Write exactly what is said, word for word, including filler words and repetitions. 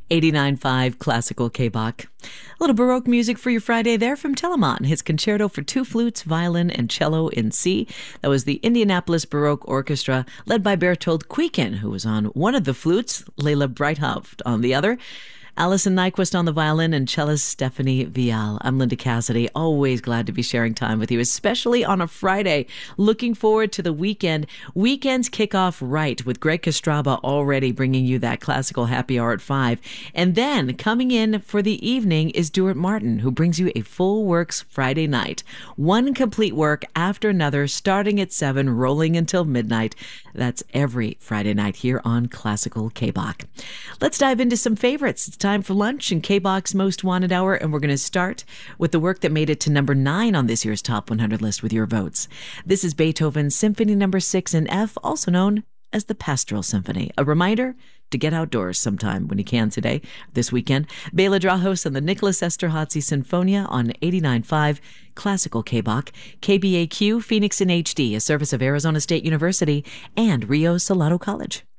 eighty-nine point five Classical K-Bach. A little Baroque music for your Friday there from Telemann, his concerto for two flutes, violin, and cello in C. That was the Indianapolis Baroque Orchestra, led by Bertold Kuyken, who was on one of the flutes, Leila Breithaupt on the other. Alison Nyquist on the violin, and cellist Stephanie Vial. I'm Linda Cassidy, always glad to be sharing time with you, especially on a Friday. Looking forward to the weekend. Weekends kick off right with Greg Kostraba already bringing you that classical happy hour at five. And then coming in for the evening is Stuart Martin, who brings you a full works Friday night. One complete work after another, starting at seven, rolling until midnight. That's every Friday night here on Classical K-Bach. Let's dive into some favorites. It's time for lunch in K-Bach's Most Wanted Hour, and we're going to start with the work that made it to number nine on this year's Top one hundred list with your votes. This is Beethoven's Symphony Number six in F, also known as the Pastoral Symphony. A reminder to get outdoors sometime when you can today, this weekend. Bela Drahos and the Nicholas Esterhazy Sinfonia on eighty-nine point five Classical K-Bach, K B A Q, Phoenix in H D, a service of Arizona State University and Rio Salado College.